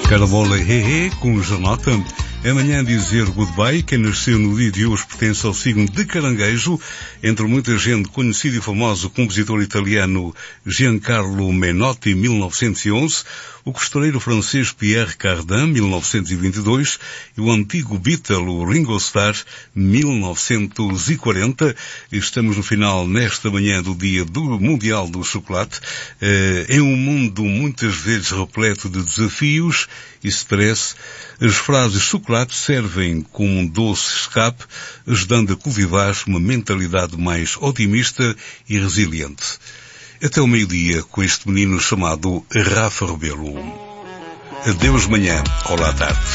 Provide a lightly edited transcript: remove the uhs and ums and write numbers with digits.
Carabola Hehe com Jonathan. Amanhã dizer goodbye. Quem nasceu no dia de hoje pertence ao signo de Caranguejo. Entre muita gente, conhecido e famoso compositor italiano Giancarlo Menotti, 1911, o costureiro francês Pierre Cardin, 1922, e o antigo Beatle Ringo Starr, 1940. Estamos no final, nesta manhã do dia do Mundial do Chocolate. Em um mundo muitas vezes repleto de desafios e stress, as frases chocolate servem como um doce escape, ajudando a cultivar uma mentalidade mais otimista e resiliente. Até o meio-dia com este menino chamado Rafa Rebelo. Adeus manhã, olá tarde.